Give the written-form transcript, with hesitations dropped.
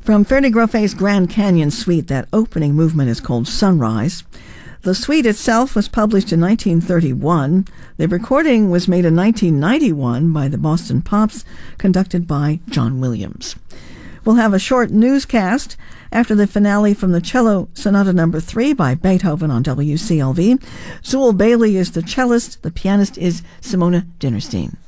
From Ferde Groffe's Grand Canyon Suite, that opening movement is called Sunrise. The suite itself was published in 1931. The recording was made in 1991 by the Boston Pops, conducted by John Williams. We'll have a short newscast after the finale from the Cello Sonata No. 3 by Beethoven on WCLV. Zool Bailey is the cellist. The pianist is Simona Dinnerstein.